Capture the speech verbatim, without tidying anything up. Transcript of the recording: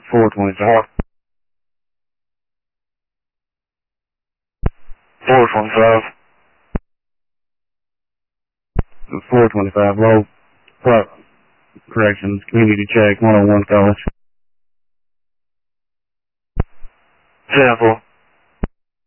four twenty-five. four twenty-five. four twenty-five, low. What? Corrections, community check, one oh one college. Sample.